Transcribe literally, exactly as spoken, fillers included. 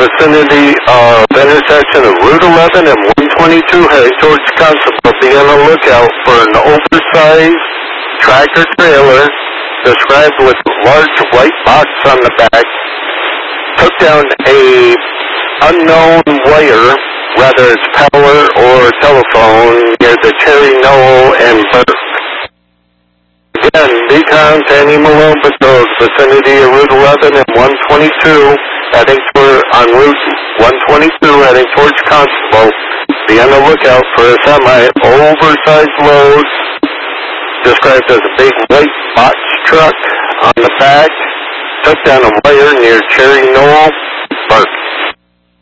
vicinity of intersection of Route eleven and one twenty-two heading towards Constable. Be on the lookout for an oversized tractor trailer described with large white box on the back. Took down a unknown wire, whether it's power or telephone, near the Cherry Knoll and Burke. Again, Decon to any Malone patrols, vicinity of Route eleven and one twenty-two, heading toward, on Route one twenty-two, heading towards Constable. Be on the lookout for a semi-oversized load, described as a big white box truck on the back. Took down a wire near Cherry Knoll, Burke.